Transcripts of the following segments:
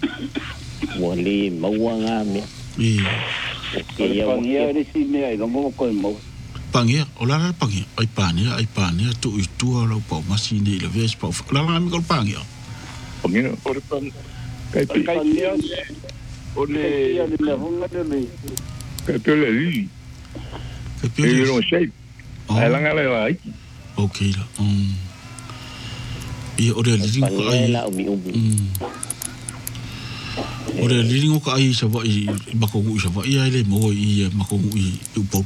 Wali mawanga me. Pangia ni si me ai longo ko mo. Pangia, ola pangia, ai pania tu lo pa masini le ves pa. La mi kol pangia. Pangia, ora pan. Kai pangia. Ole ya le honga le. Kai pele li. Kai pele no shape. Ai langa le ai. Okay la. Ia ora li ko ai la umi. Ora li ko ai sa va I makongu sa va ia le mo I makongu I upo.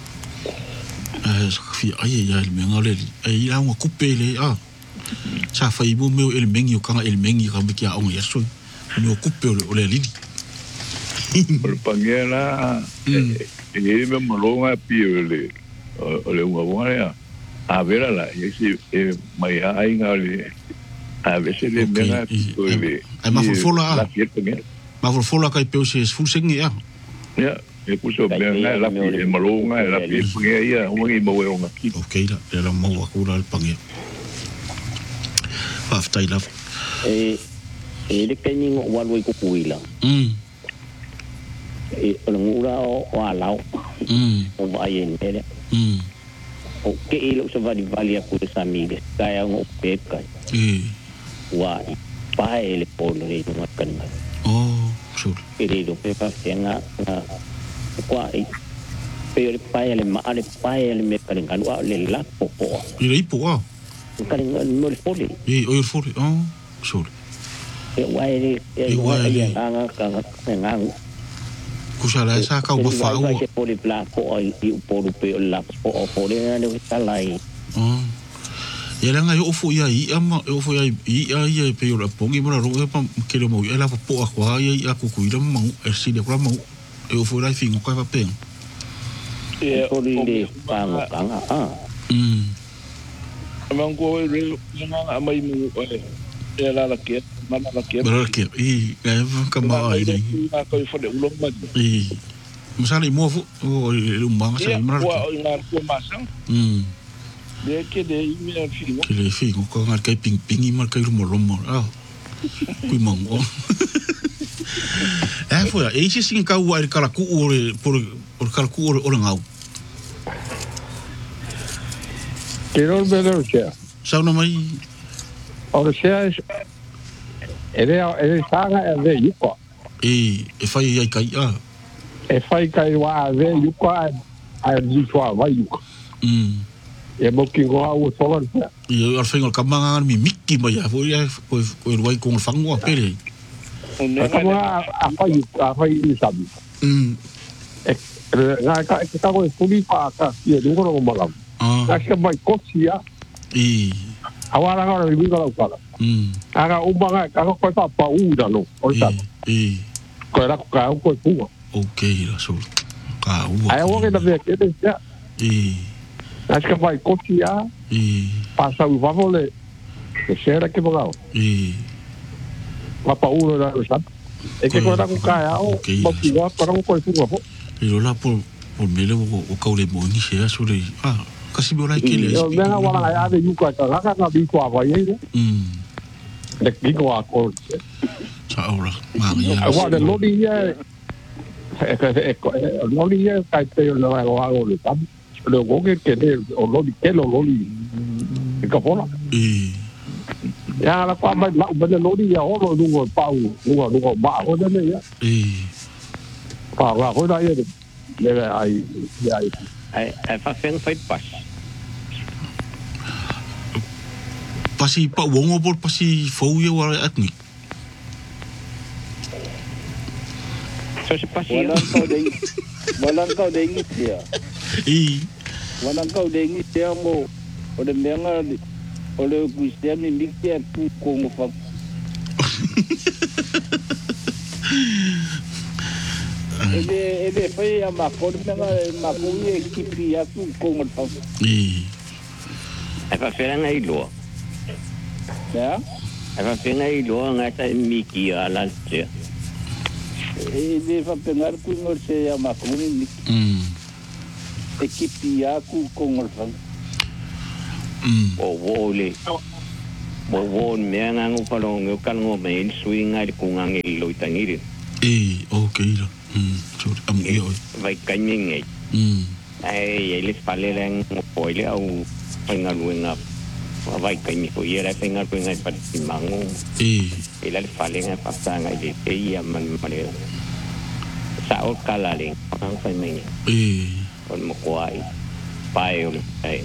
Fi ai ia le menga le ai la ngo kupele sa fai mo meu ele mengi o kanga ele mengi ka me kia onga yaso no kupele ole li por pangela e me molonga piole ole unha a ver la ese mai ai ngale a veces le menga piole ai ma fola la fiesta ma fola kai peu se full sengi ya e puso menga la e molonga la fiesta ia unha mo unha okay la era mo akura al pangia after I love le kening waloi ko kuila ngura o alau o vai ele o ke ilo se vai valia ku sa amiga kaya ngo peka wa pa ele polo le no kan sure ele do pepa senga kwa pero pa ele ma ale pa ele me kan wa le la popo ile ipo kan no le poli o il fori sure wa ele anga kanga kusala esa ka ba fa o ke poli pla ko I polo pe la o poli ne salai ia langa yo fo ia ama yo fo ia pe yo pongi mora ro pa ke lo mo ela po a kwa ia ku ku ira mo si de kwa mo yo fo lai fingo ka pa pen poli de pa mo kanga Mango re nga mai mo ela la ke mana la ke ka ma ai na ko fo de ulo ma musali mo fu o le umanga sa imra wa nga ko masang de ke de mi na fi ke le fi ko nga kai ping mar kai mo lomo kui mongo fo e si sin ka wa kala ku por kala ku o ngau Quiero ver o sea. Sauna mai. O sea es ele saga de yuko. E fai ai kai E fai kai wa de yuko a di sua vai yuko. E mo ki go au solar. E al final kamanga mi miki mai fo ia ko ruai con fango pere. Como a fai ni sabi. Nga ka ko fuli pa ka ye du ko mo malam. Naka mai kosia awala ngara ribi ngara ukala aga umanga ka ko pa uda no orta ko era ka ko pu okay la so ka ai wo ke da ve ke de ya naka mai kosia pasa u favole que será que bogao pa uno da rosa e que ko da ku ka ya o mo ki wa para ko pu po lo la por mele o ka le mo ni se asure kasi mo like le yo venga wala ya de yuko ta la ka bi ko wa ye de ki ko ko sa ora ma ya wa de lodi ye lodi ye ka te yo la wa le tam le go que de o lodi que lo lodi ka pola ya la pa ma de lodi ya o lo du pa u du ba o de ne ya pa wa ko da ye de ai fa feng fai pas pasi pa wongo por pasi fou ye wa atni so se pasi walang kau de ingia walang kau de ingia mo o de menga o le kuisia ni mikia pu ko mo fa ebe fai ama ko menga ma ko ye kipi ya pu ko mo fa ai fa fera ngai lo ya ai fa fera ngai lo ngai ta miki ala te ebe fa pengar ku no se ya ma ko ni ekipi ya ku ko mo fa o wole Bo me ngangu palong yo kan ngo me suinga de kungang lo tangiri. Okay la. So yo. Vai kanyeng ai ele paleleng poile au pengaluenga. Vai kanyeng ko yera pengaluenga pa timango. Ila falenga pasanga de ia man male. Sao kalaling ang family. On mo kwai. Pai ai.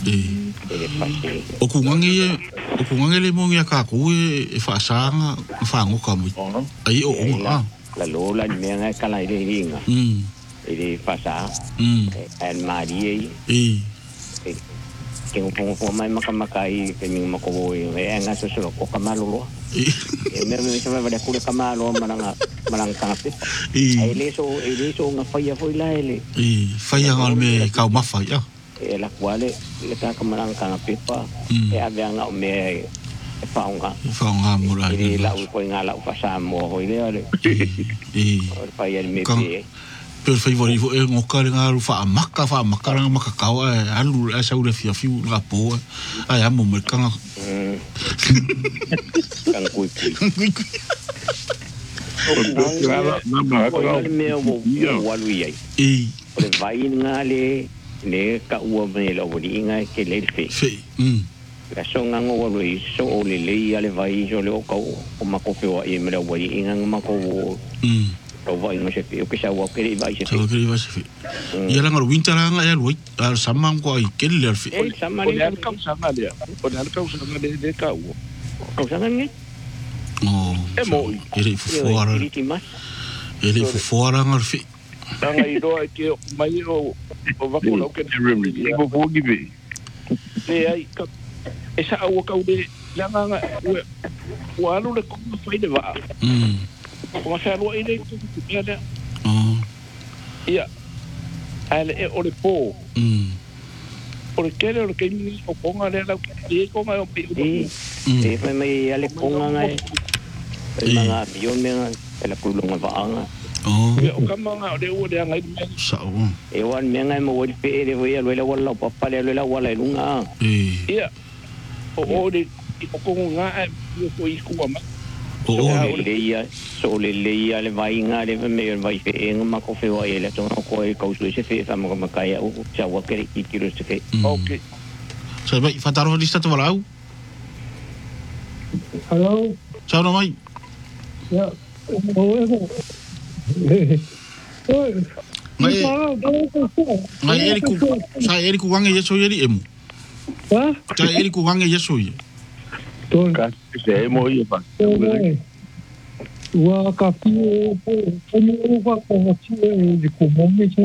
O kungangi le mo ngia ka ku e whaasanga whaango ka mui. Ai o onga. La lola ni mea ngai kala i re ringa. I re whaasa. And maari e. Ke ngupongo mai makamakai ke mingi makowo e. E nga sosoro ko kamalolo. E mea mea sama vada kure kamalo maranga kangape. E le so nga whaia foi la ele. Whaia ngal me kau mawhai ya. E la kuale le ka kamarang ka pepa e ave nga o me e faunga mura e la u ko nga la u pasa mo ho ile ale o fa ye me pe per favori vo e ngoka nga ru fa maka nga makakao e alu e sa ure fia fiu la po ai amo me kanga kan kui o me o walu ye o le vai nga le ka ua me lo wori inga ke le fe la songa ngo wo so o le ale vai jo le o ka o mako fe o e me lo wori inga mako o vai no se fe o ke sa wa ke vai se fe ia la ngaro winter nga ya loi al samang ko ai ke le fe o le ka sanga de ka o ka sanga nge e mo ele fuara ngar fe tanga i roa ke mai o vakula o ke e mo fogi be e ai ka e sa o ka ule langa o alu le ko fai de va o sa lo ile ko ke ya ia ale e o le po o le kere o le ke mi o konga le la e konga o pe e fa mai ale konga ngai mga bion me la kulunga vaanga o kamanga o le o le ngai sa o e wan me ngai mo wori pe le voia le wala papa le wala lunga ia o le o konga e ko i ku ma so le le vai nga le me vai fe en ma ko fe o ele to ko e ko su se fe fa mo ma kai o cha wa ke i tiro se fe okay so vai fataro lista to valau hello ciao no mai ya Ngai eriku wange yeso yeri emu. Ka eriku wange yeso ye. Ka se emo ye pa. Wa ka pio o va ko ti de como me se.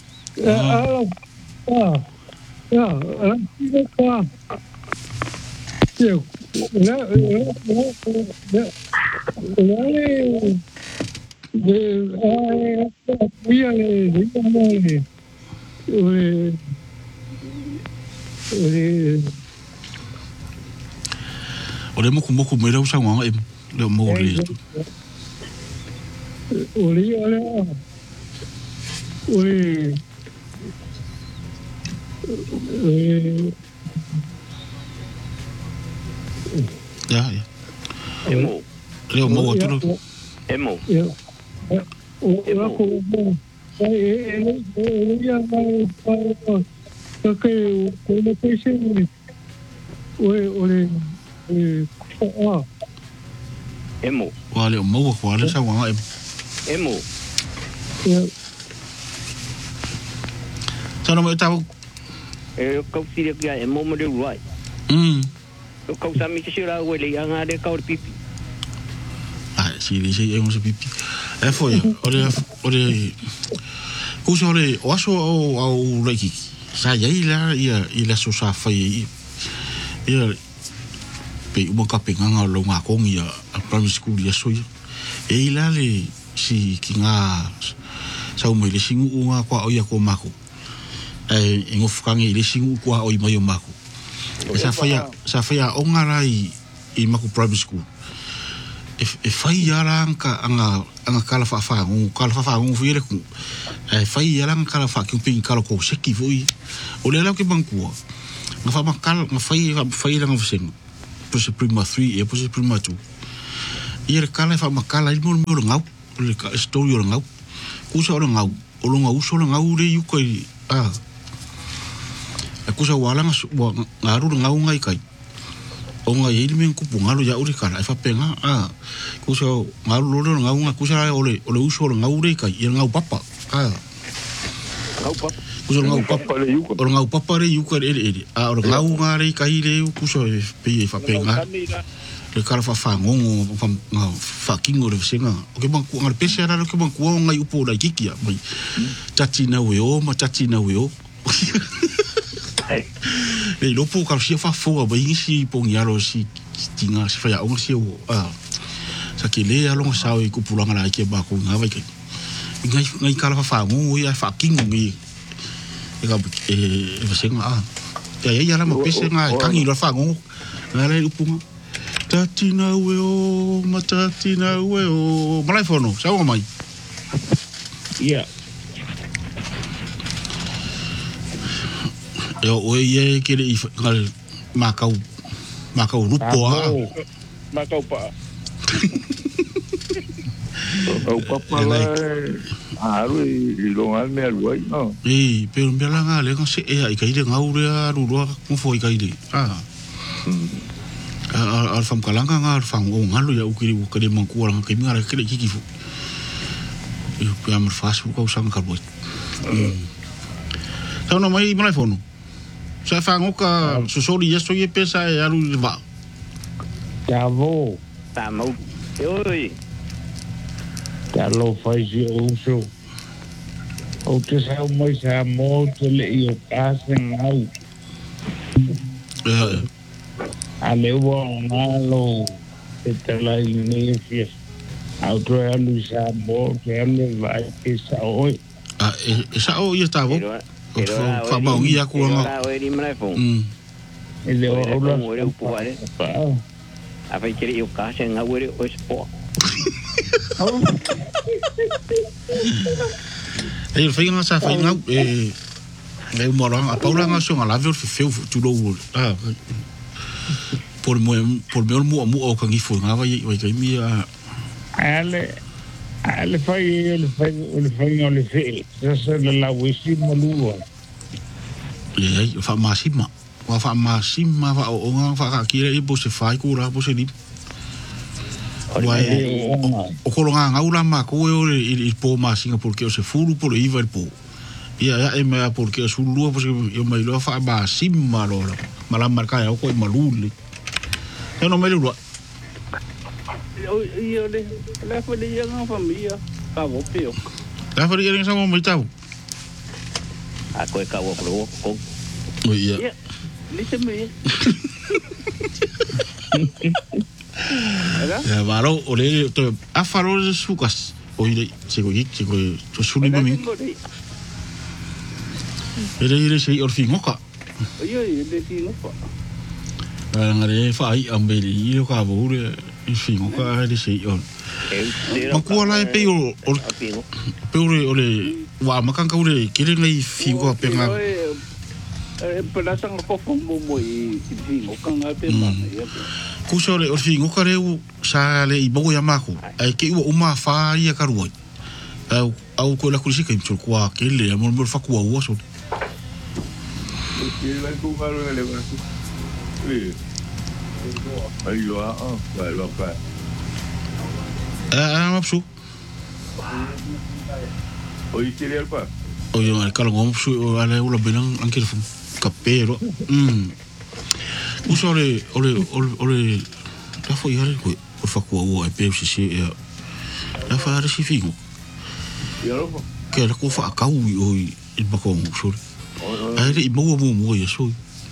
Ore moku mera usa nganga em le mo re ya emo leo mo otro emo emo wale mo ko wale sa nganga emo Tano mo tao e ko tire kia emo mo de right ko sa mi sira wele yanga de ka pipi si e mo se pipi e foi ore kuso ore oso au reiki sa ia so sa fai ia pe mo ka penganga lo nga ko ia a primary school ia so e ila le si kinga sa mo le singu nga kwa ia ko mako e ngofukangi le singu kwa o mai o mako sa fai ongarai i mako primary school e fai aranga anga kala fa ngu fire ku e fai aranga kala fa ki ping kala ko seki foi o le la ke banku nga fa makal nga fai ranga fsen pose prima 3 e pose prima 2 ia le kala fa makala i mo ngau le ka story o ngau kusa o ngau o ngau so ngau le yuko kusa wala ngaru ngau ngai kai o ngai i men ku pungalo ya uri kala fa penga kusa ngaru lo ngau kusa ole uso ngau le kai i ngau papa ngau papa kusa ngau papa le yuko o ngau papa le yuko ele o ngau ngare kai le kusa pe fa penga le kala fa ngongo fa kingo le singa o ke banku ngar pese ara ke banku ngai upo la kikia mai tatina we o ma tatina we o le lopo ka si fa fo ba ingi po ngaro si tinga si fa ya o si o sa ke le alo sa o ku pulanga la ke ba ko ngava ke ngai kala fa ngongo ya fa kingo ngi e ka e singa ya la mo pese ngai kangi lo fa ngongo ngale upo tatina weo, matatina weo. Malai fono, sao mai? Ia. Eo oe ie kere i ngal makau rupo a. Makau pa. Makau papa la aru i longa me aluai, no? Pero mbela nga le se e ai kaile ngaure a rurua mufo i kaile. Al fam kalanga nga al fam o ngalo ya ukiri ukiri mangku orang kemi ngara kele kiki fu ya mer fast ko sang karbo sa no mai mai fono sa fa ngoka so sori yeso ye pesa ya lu va ya vo tamo oi ya lo fai si uso o te sa mai sa mo te le io kasen au ale ngalo te la Indonesia auto ya luisa mo que le va esa hoy esa hoy estaba fa ba ngi ya ko nga ele o lo a fa kiri o ka se nga wori o spo e fa nga sa fa nga le morang a paula nga so nga la ver feu tu lo por mo o kan ifo nga vai kai mi ale fai no le fe se la wisi malua le fa masima va o nga fa ka kire i bo se fai ku ra bo se ni o ko nga ula ma ko i po masinga porque o se furu por i va po ia e me porque su lua porque eu mai lo fa masima lo mala marca ya ko maluli eu não me lembro eu le foi de uma família cavo pio la foi de sama mai tau ako e cavo pro ko ia listen me ya varo ole to afaro de sucas oire chego to suni mami ele sei orfingoka yo de fingoka ngare fai ambeli i ka bure i fingoka de sei on ma ko la pe o pe ole wa makanga ule kire ngai fingoka penga pela sang ko fomo mo i fingoka nga pe ma ku so le fingoka re sa le i bogo ya mako ai ke u ma fa ia karuai au ko la kurisi ke mtsul kwa ke le mo fa kwa wo so que vai com o barulho ali aí vai lá ma psu oi querer pa oi ma kala ngom psu ala ula benang angkir fu kapero usore ole la foi yare ko por fa ko o pe si la fa re si figo que la ko fa ka o i ba ko usore ai i mo ya so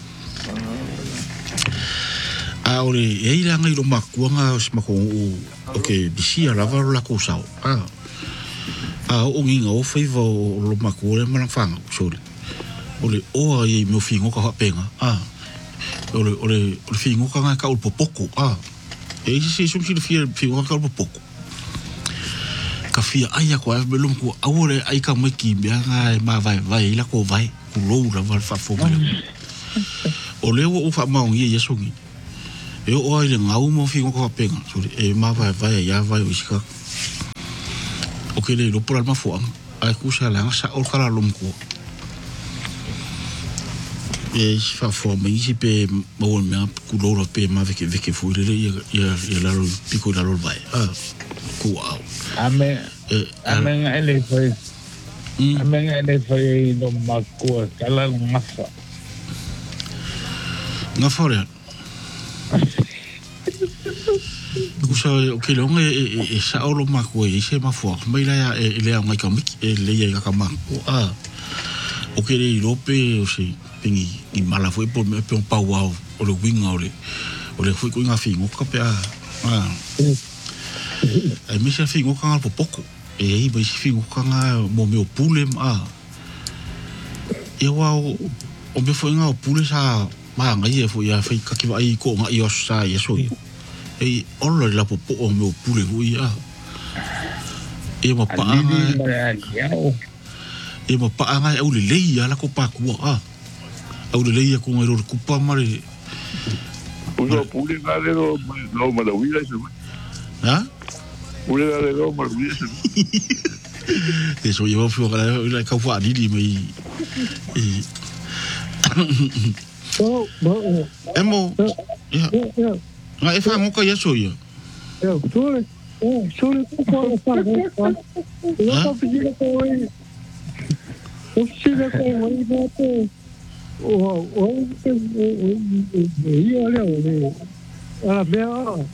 ore e ila ngai lo makuanga smako okay bisia la va la ko sa o nginga o feiva lo makure mana fanga so ole o ai mo fingo ka penga ole fingo ka nga ka o popoko e si sum si fingo ka o popoko ka fia ai ko a belum ko ore ai ka mo ki bia nga ma vai la ko vai ku lo la va fa fo ole o fa ma ngi yeso ngi E o ai le ngau mo fi ngoko penga. So e ma vai ya vai uska. O ke le lo por ma fo. Ai ku sa la sa o kala lom ko. E fa fo me isi pe mo me ku lo pe ma veke fu le ya la lo pico la lo vai. Ku au. Amen ele foi. Amen ele foi no maku kala masa. Nga fore. Ku sa o ke longa e sa o lo maku e se ma fo. Mai la e le ngai ka miki e le ya ka ma. O ke le rope o se pingi i mala foi por me pe un pau o le winga o le foi ku nga fingo ka pe ai mi se fingo ka po poco e ai vai se fingo ka mo me o pule e wa o me foi nga o pule sa ma nga ia foi ya fai ka ki vai ko nga io sa ia so e o la po o me o pule o ia e mo pa e mo pa nga o le leia la ko pa ku au le leia ko ngero ku pa mare uno pule na le no ma la vida eso ha pule na le no ma la vida eso yo fui a la ka fa di mai emo ya nga e fa ngo ka ya so ya Sure ko ko fa yo ko pidi ko Uscire con il voto io le alla mia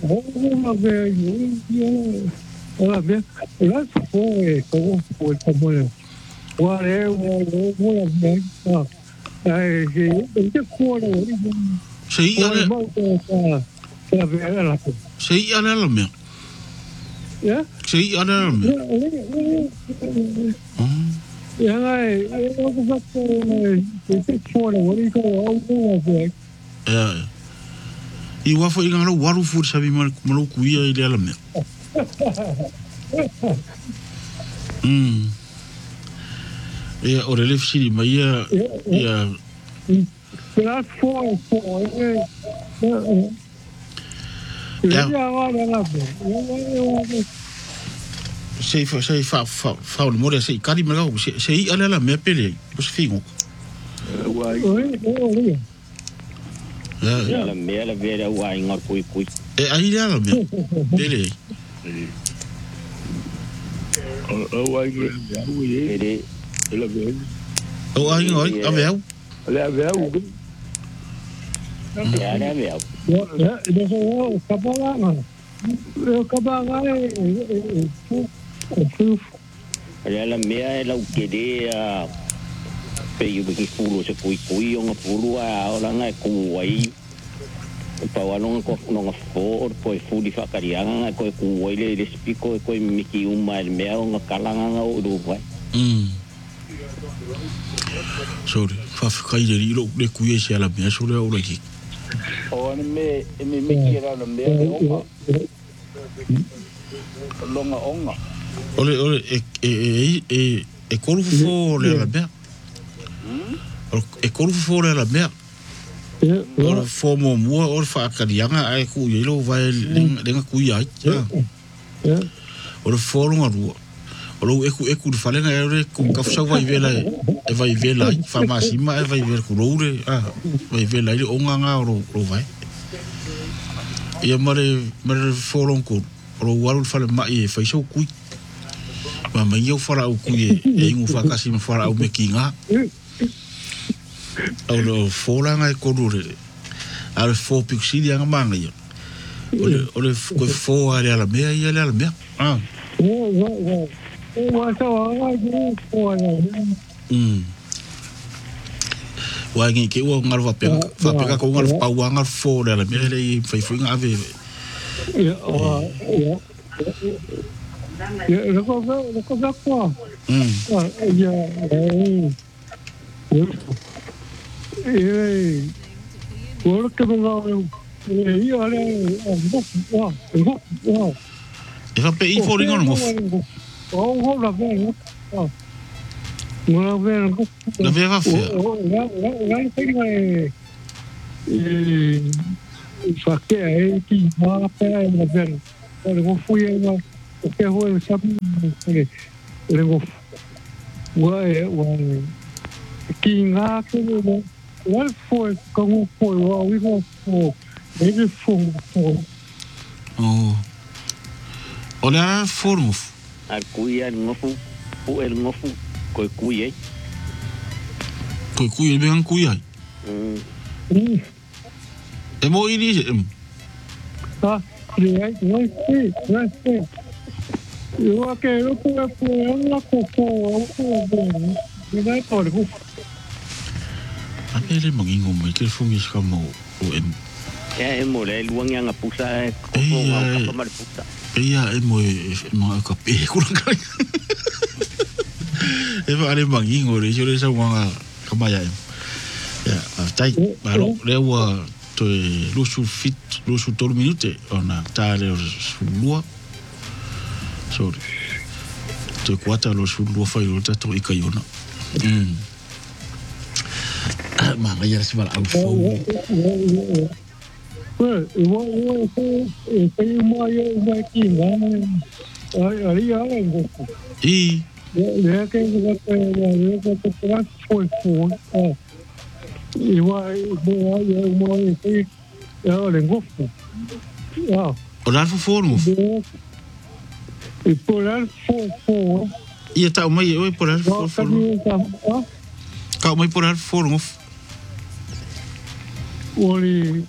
alla mia la poi come guarda che cuore sei alla la mia sei alla la mia Ja, nee, dat is voor de worden gewoon ja. I wa fo ingalo waru fu sabi malo kuia ile ala me. Ja, ore le fisi mai ja. Dat voor. Ja. Sei fa o mora sei kari mala o sei ala la me pele o se fingo ya la me la vera wa inga kui e ai la me pele o ai ya ere la vera o ai ngoi a veo la vera ya la veo eu acabava la mea la ukede pe yu ki fulu se kui o fulu o la nga ku wai pa wa no ko no for po fuli fa karianga ko ku wai le spiko ko miki uma mea o kalanga o do vai sorry fa kai de ilo le kuie se ala mea sole o le ki o me kira la mea o longa onga ole e kolu fo le la mea e kolu fo le la mea ora fo mo mua ora fa karianga ai ku yelo vai lenga ku ia ora fo longa rua ora eku de falenga ore ku ka fa vai vela fa masima e vai ver ku roure vai vela ile onga nga ro vai ia mare fo longo ro walu fa mai fa so ku ma mai eu fora o ku e ngu fa kasi me fora o me kinga o fora nga ko dure al fo pixili nga manga yo ole ko fo ale ala me ia ala me wa ngi ke o ngar va pega ko ngar pa wa ngar fo ala me le fa fu nga ave lo cosa qua porque não e fa pe I fo ringo no la vera la vera fe Fakir ki apa yang ada. Orang fui yang okey hoi sam ni. Orang wa ki nga ke wal foi como foi wa wi ho ele foi. Oh. Olha formo. A cuia ngofu o el ngofu ko cuia. Ko cuia bem cuia. É bom ir Ah, vai ser. Eu quero que eu coco, vai por. A ele mangingo mai que fungi como o em. É mole luang yang apusa ko ngau ka pusa. Ia é mo ka pe kurang kai. É vale mangingo le yo le sa wanga kamaya. Ya, tai balo lewa to lusu fit lusu tolu minute ona tale su lua. Sorry. Te kuata lo su lua fai lo tato i kaiona. Ma ga ya se bala au fo. E o forno. E por forno. E tá mai oi por forno. Tá mai por forno. Oli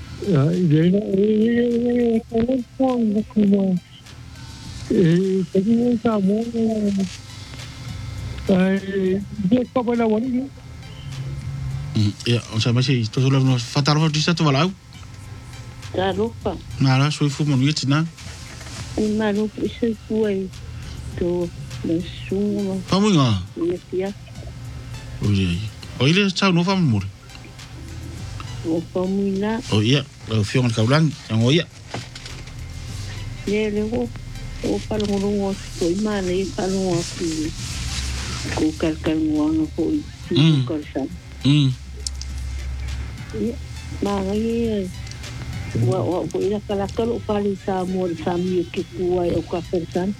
ja, on sa masi to solo no fatar di sta to valau. Claro, pa. Nara soi fu mon yetina. Ma no se foi to le sumo. Vamos lá. Ia. Oile chau no vamos mur. O família. Oh iya, o fiong kaulan yang oh iya. Le o palongo so imana e palongo ko kalkalwa ko ko sa. Mangay wa ila kalakal upali sa mo sa mi ki kuai o ka person.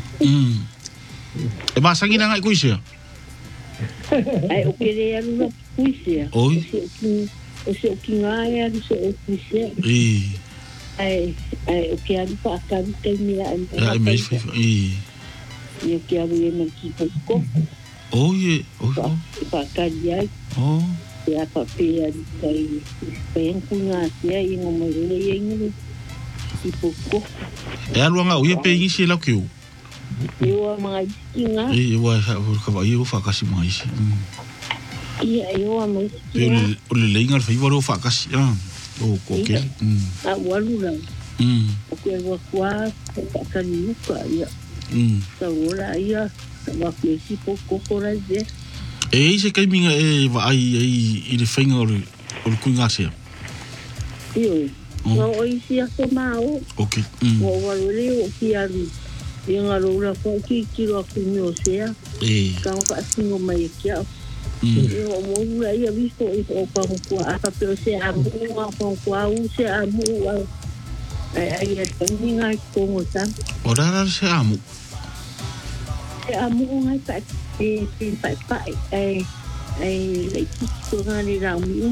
E basang ina ngai kuisia. Ai o kere alu na kuisia. Oi. O se ki ngai alu se kuisia. Ai o que alu pa ka ka mi ai. Ai mais foi. E o que alu e na ki ko. Oye, Pa ka dia. Oh. Ya papel kai pen kunga ya ingo mele yengi ipoko Ya luanga o ye pe isi la kiu. Yo mga kinga. Wa ka ba yo fa kasi mai si. Iya yo mga kinga. O le lenga fa yo fa kasi. O ko ke. Walula. O ke wa kwa ka niuka ya. Sa ora ya wa ke si poko kora je. Se kai minga va ai le fainga o kuinga se. Io. No isi a tomao. Okay. Wa walule o ki alu. Yang ora ko ki ro ku no se. Ka ka singo mai ki. Yo mo ura ia visto o pa ko ata pero se amu wa ko au se amu. Ai tinga ko mo ta. Ora se amu. Se amu ngai ta pai ai ko ngani ra mi.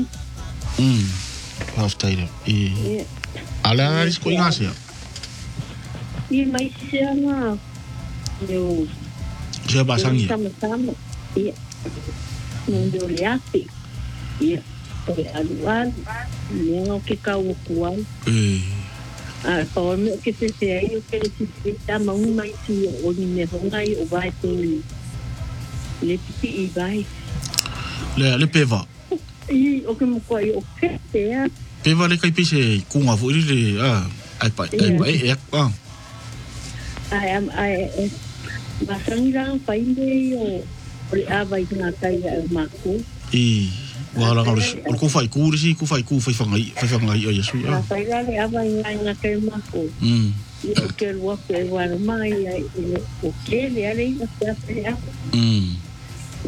After ala ris ko ingasia. I mai se ama. Yo. Je basangi. Sama. Iya. Mundo liati. Iya. Aluan. Nengo ke kau kuan. Kalau me ke se ai o ke se tama un mai si o ni me ngai o vai to le pipi i vai. Le peva. O que mo coi o que é. Peva le kai pise kunga fu le ai pa ai basanga painde o ava ina kai mako. Wala ka o ku fai fangai o yesu. Sai le ava ina kai mako. O que o que vai mai o que le ale ina sai.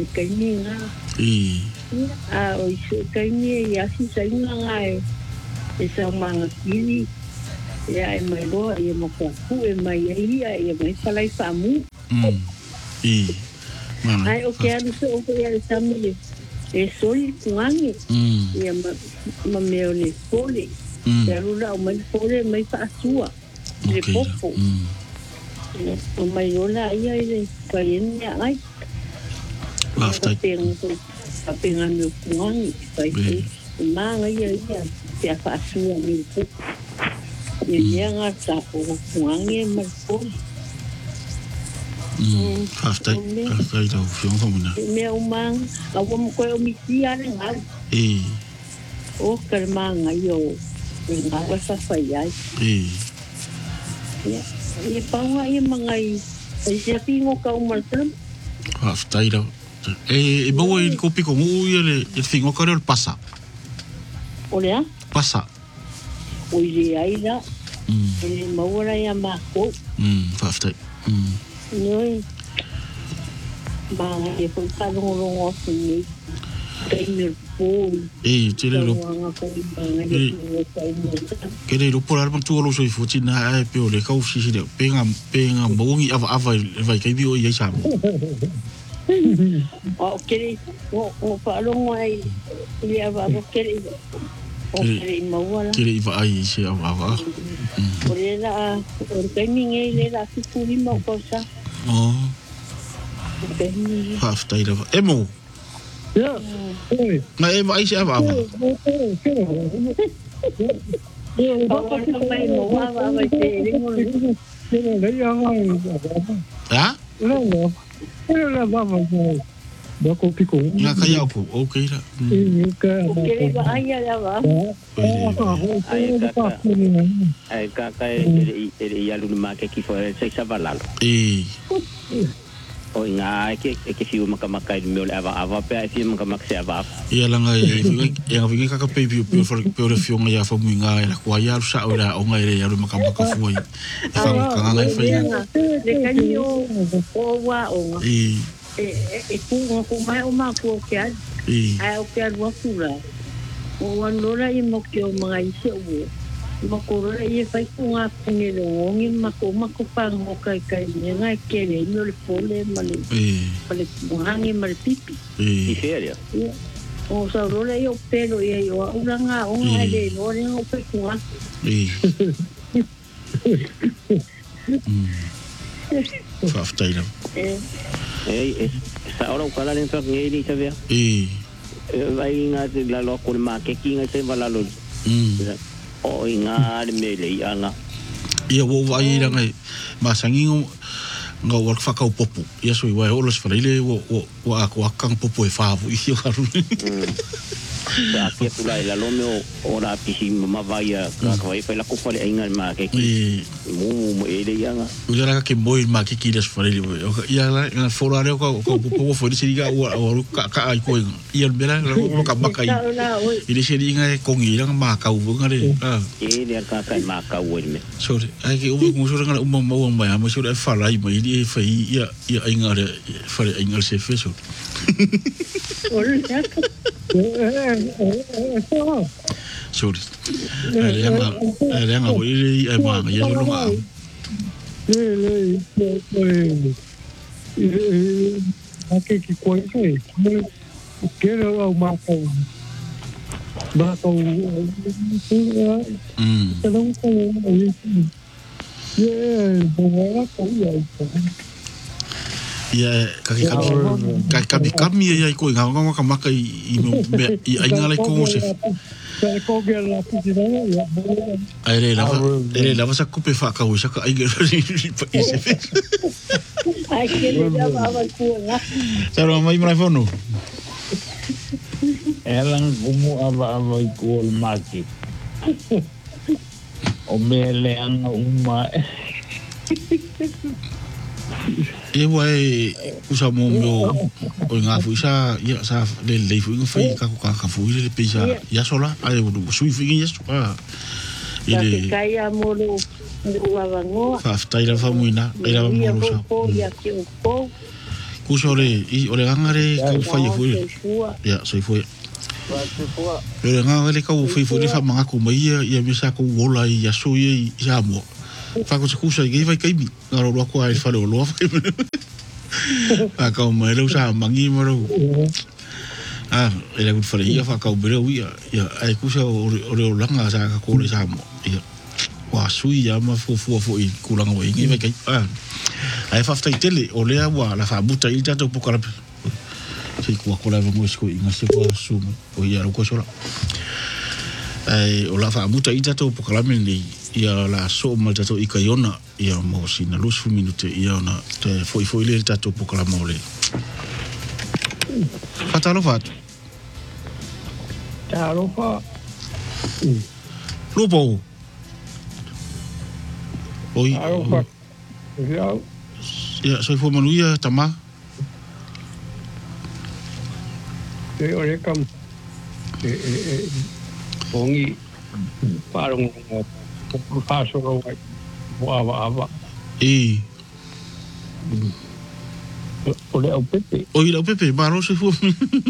Kaininga. O iso kaini ya si sainga ai. Esa mga kiri. Ya e mai loa, ia makaku, e mai ia, ia mai salai samu. Ai, o que anu se o que ia samu e soli kuangi. Ia ma meo le soli. E arura o mai soli, mai paasua. Le popo. O mai lola ia ele paienia ai. Kapenga meu kuangi. Manga ia, te a paasua meu popo. Ia nga tapo kuangi marpoli. Haftai tau fiong kamuna. Mea umang, awa mo koe omisia na nga. O kalmanga yo, nga wasa fayay. Ia paunga ia mga ay siya pingo ka umartan. Haftai tau. E bawa i kopi ko ngu ia le fingo ka reo pasa. Olea? Pasa. Oire ai da. Ele maura ia mako. Haftai. Noi. Mga e po kalongo ni kainir po. Tele lo. Kere lo por arma tu lo soi futi na ai pe o le kau sisi de penga mbongi ava vai kai bio ia sa. O kere o palongo ai ia va kere. O kere mawala. Kere iva ai se ava. Ore la o kaminge le la sipuri mo cosa. Haftai tau. Emo. Na e vai se ava. Nga kaya po, okay la. Ai kaka e ia luna make ki fo se savalalo. O nga ke fiu makamaka me le ava pe fi makamaka se ava. Ia langa e vinga kaka pe pe fiu nga fa muinga la kwa ia sa ora o nga ia makamaka foi. Fa nga nga fa ia. Le kanio o wa o. E ku mai o ma ku ke ai o ke wa kula. O wanora i mo ke o mga ise o. Makura ia fai kunga pungelo ngi mako pango kai nga kere no le pole male hangi male pipi serio o sa role io pelo ia io uranga o le no le o pe kunga Faftaila sa ora o kala le ntok ngi ni sabia vai nga la lo ko ma ke kinga se vala lo o inga me le anga ia wo vai ranga masangingo nga wa fakau popu ia so i wai olos farile wo ako akang popu e favu i haru sa ke tula la lome ora pisi mama vai ka vai fa la ko fa le inga ma ke ki mu ele anga ura ke moi ma ke ki des farile ia la na forare ko popu fo disi ga o ka ai ko ia bela lo ka makai i disi inga ko ngi nga ma ka u ngare ele ka ma ka u me so ai ke u mo so nga mo mai mo so fa lai mai di fa ia inga fa inga se fe so sorry Elena wili ai ma ia so longa ake ki koi kai kero au ma ko kami ia ko nga nga maka i ai nga ko se ai lava sa kupe fa ka usa ka ai ai que le dava ku nga Saro mai mai fono elang kumu ava ku maki o mele ang uma e wai usa mo o nga fu sa ia sa le fu nga fai ka fu le pesa ya sola ai o sui fi ya so ile kai amolo uavango fa taila fa muina era mo sa ku sore i o le ngare ka fai fu ya so fu Ele nga le ka o fai fo le fa manga ko mai ia me sa ko wola ia so ia ia mo. Fa ko se kusa i vai kai mi. Ngaro lo ko ai fa lo lo. Ka mai lo sa mangi mo ro. Ele ko fa ia fa ka o bere ia ai kusa o langa sa ka ko le sa mo. Ia. Wa sui ya ma fo i kulanga o ingi vai kai. Ai fa ftai tele o le wa la fa buta i tato po kala. Sei ko ko la mo sko inga se ko su o ia ro ko sola. Ai o la fa buta i tato po kala men ia la so ma tato i kaiona ia mo sina lus fu minute ia na te foi le tato po kala mo le. Fatalo fat. Taro fa. Lupo. Oi. Taro fa. Ya, soy fo manuia tama. Ore kam bongi parang paso ro wa ole au pepe oi la pepe baro se fo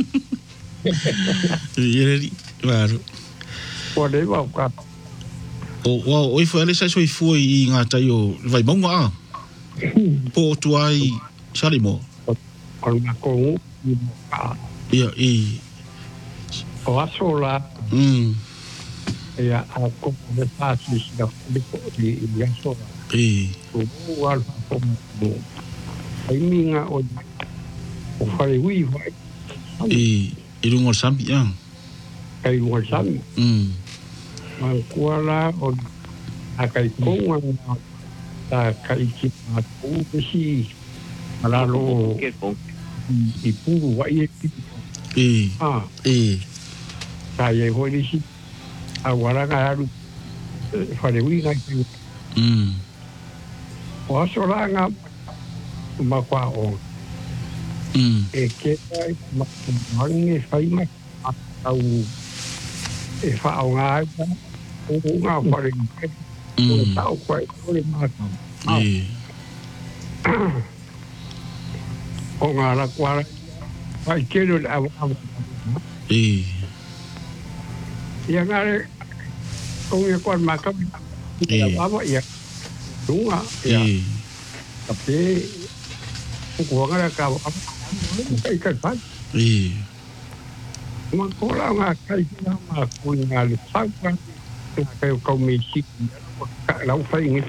yeri baro pode va ka o oi fo ale sai soy fo i ngata yo vai monga po tuai salimo con ma ko ia o asola ia a ko de pasis da di asola o al ko ai minga o fare wi vai irungo sampi ya kai mo sampi ma kuala o akai ko ta kai ki ma ku si malalo i puru wai saya hoi si awara ngaru fare wi ngai o asola nga makwa o ke ma mangi fai ma au e fa o nga o nga fare o tau kwai o le ma o nga la kwara ai kero a ia ngare kong ia kuan makam apa ia dunga ia tapi ko ngara ka kai kai pa ma kola nga kai na ma ko ngal sakwa kai ko mi sik lau fai ngi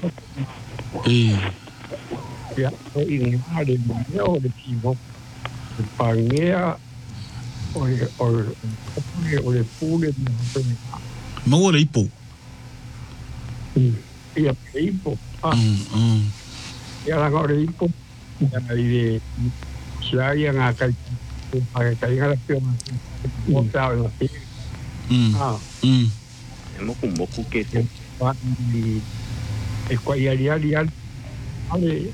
ya ko in hade mo de tivo pangia o le pule mo le ipo ia ipo ia la gore ipo ia ile sia nga kai kai nga la pio mo tao la mo ku ke pa di e kwa ia ale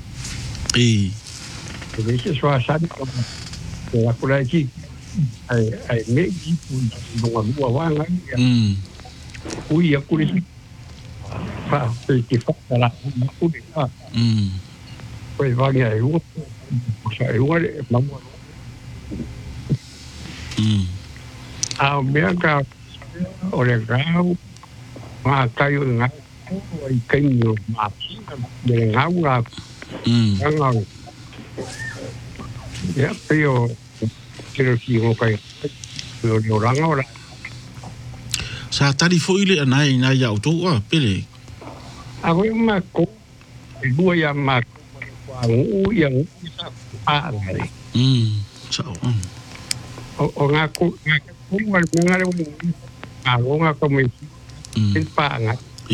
Invece sua sana la kula ki ai me ki no wa wanga ui ya kuli fa ki fa la kuli poi va ya u sa e wa la mo a me ka ore grau ma kayo nga ai kenyo ma de ngau ngau ya pero quiero que yo kai lo ranga ora sa tari fo ile anai na ya auto a pele a go ma ko dua ya ma wa u ya sa pa ngare sa o nga ko wa ngare a go nga ko me pa nga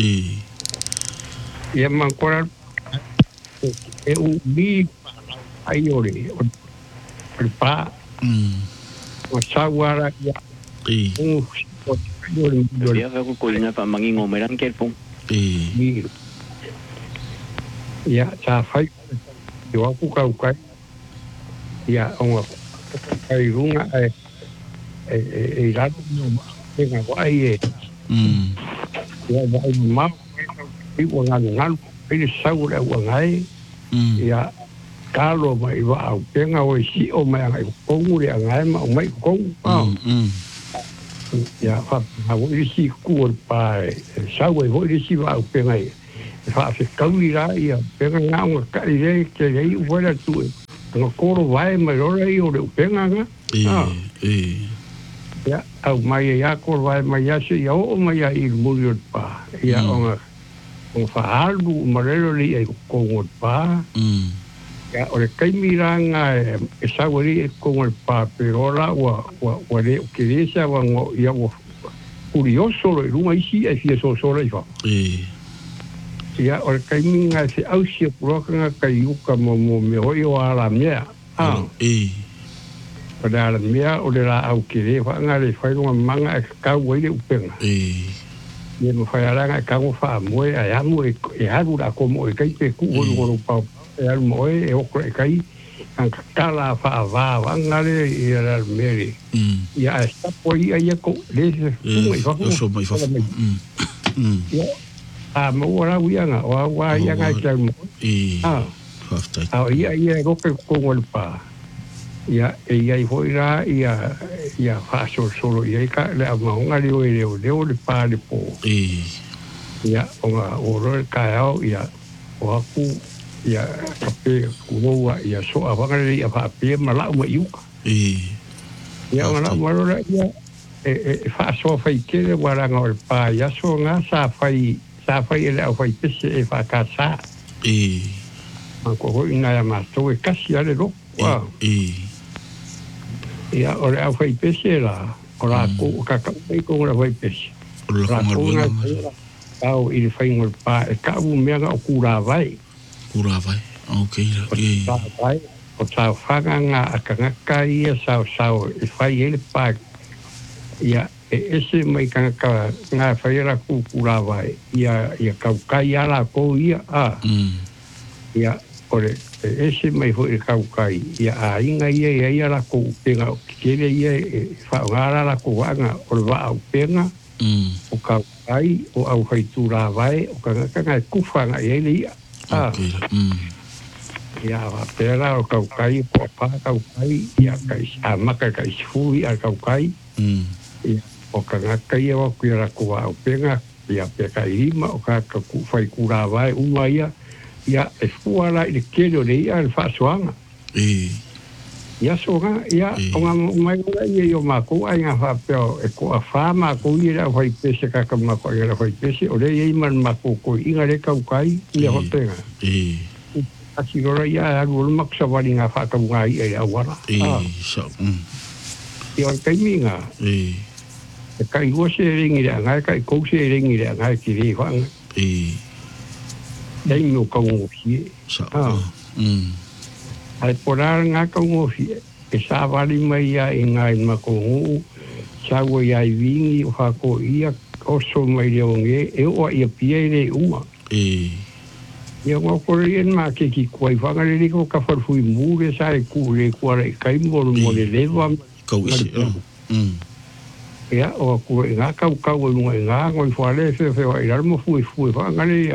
ya ma ko e u bi aiore pa o sawara ya dia fa ko na pa mangingo meran kerpong ya sa fai yo aku kau kai ya o kai runga e rato no venga vai ya vai ma i wanga ngal i saura wanga ya kalo mai wa tenga o si o mai ai kongu le ngai ma mai kongu ya fa o isi ku pa sa we ho isi va pe ngai fa se kaulira ia pe nga nga ka ile ke ei wala tu no koro vai mai ora i o le penga nga ya au mai ya koro vai mai ya se ya o mai ya i muri pa ya o fa albu marelo li e ko pa ya o le kaimiranga e sa wari ko pa pero la wa le ke desa wa ya wa curioso le lunga isi e fie so le fa ya o le kaiminga se au se proka kai uka mo me o ala mea pada ala mea o le la au ke fa nga le fa lunga manga ka wa le upenga ye mo fa ala ka mo fa mo ya mo e ha dura como e kai pe ku o pa e al moe e o kai an kala fa va ngale e al meri ya sta poi ai ko le so mai fa ya a mo ora wianga o wa ya ga ka mo ia go ke ko el pa ya e ia foi ra ia fa solo ia ka le ma ngale o le pa le po ya o ro ka ia o ku ya kape kuwa ya so avangale ya pa pe mala mo yuka ya mala mala ya fa so fa ke wala ngol pa ya so nga sa fa ele au fa pese e fa casa ma ko ina ya ma to e kasi ale ro wa ya ore au fa pese la ora ko ka ko ora fa pese ora ko nga au il fa ngol pa e ka u me ga kura vai okay vai o sa faga nga akanga kai sa e fai ele pa ya ese mai ka nga fai ra ku kura vai ya ka kai ala ko ia ya ore ese mai ho e ka kai ya a inga ia la ko penga kele ia fa ngara la ko nga o va au penga o ka kai o au fai tura vai o ka ku fa nga ele ia ya pera o kaukai po pa kaukai ya kai amaka kai fui al kaukai ya o kai o kuira ko au penga ya pe kai ma o ka ku fai kura vai uma ya e fuala ile kelo le ya fa soanga ya soga ya o mai yo ma ko ai nga fa pe e ko fa ma ko ira fai pese ka ma ko ira fai pese o le i man ma ko inga le kaukai le ho penga asi ora ya agul maksa wali nga fa ka ngai e awara so yo kai minga kai wo se ringi da ngai kai ko se ringi da ngai ki ri fa dai no ka ngo fi so ai porar nga ka ngo fi e sa wali mai ya ngai ma ko sa wo ya vingi fa ko ia o so mai le nge e o ia piere uma ia ngo korien ma ke ki koi whanga le ko ka farfui mure sa e ku le kuare kai mo le lewa ko isi ia o ku nga ka nga ngoi fale fe ai mo fui whanga le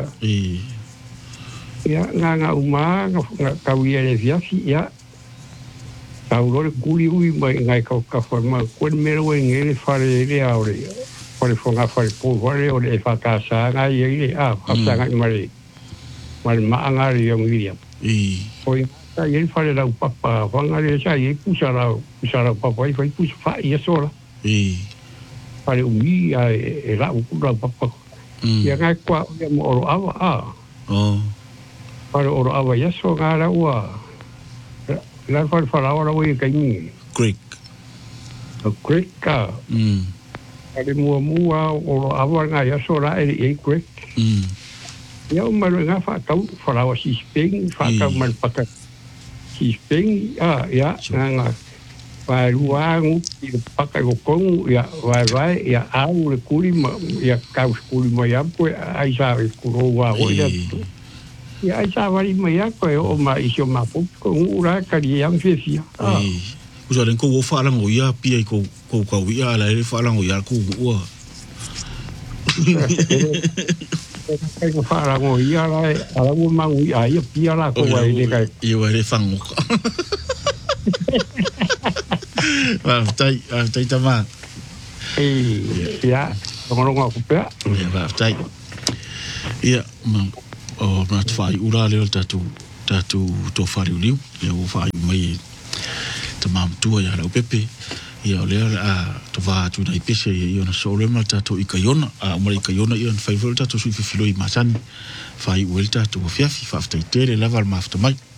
ia nga uma nga ka ia le viasi ia ta uro kuli ui mai nga ka forma ko mero ngere fare le aure pore fonga fare po fare o le fa casa nga ia fa nga mari mal maangari yang William oi ta ele fale la papa vangare sa e pusara papa e fai pus fa ia sola fale umi e la ukura papa ia nga kwa mo oro ava fale oro ava ia so ngara ua la fale ora oi kai ni Greek ka ale mua oro ava nga ia so la e Greek ya o malu nga fa kau falawa si speng fa kau mal pakat si speng ya nga fa luang i pakai gokong ya vai ya au le kuli ya kau kuli mo ya po ai sa kuro wa o ya ai sa vari mo ya ko o ma iso ma po ko ura ka yang fefia usa len ko fa la ngo ya pi ko ka wi ala le fa la ngo ya ku wa kai ko fara ngo ia la ala mo mangu ia pia la ko ai le kai i wa le fango va tai tama ya ronga ku pe ya va tai ya o na fai ura le tatu to fari liu ya o fai mai te mam tua ya o pepe ia le to va tu dai pese ia na sole ma tatu i kaiona a mo i kaiona ia na fai volta to su filoi masan fai welta to fiafi fa after tele lava ma after mai